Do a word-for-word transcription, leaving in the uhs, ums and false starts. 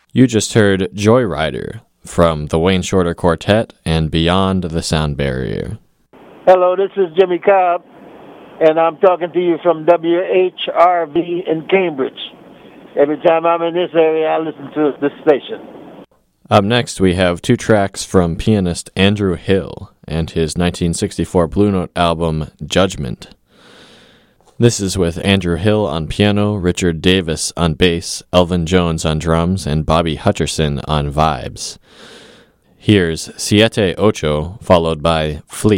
You just heard Joyrider from the Wayne Shorter Quartet and Beyond the Sound Barrier. Hello, this is Jimmy Cobb, and I'm talking to you from W H R V in Cambridge. Every time I'm in this area, I listen to this station. Up next, we have two tracks from pianist Andrew Hill and his nineteen sixty-four Blue Note album, Judgment. This is with Andrew Hill on piano, Richard Davis on bass, Elvin Jones on drums, and Bobby Hutcherson on vibes. Here's Siete Ocho, followed by Fleet.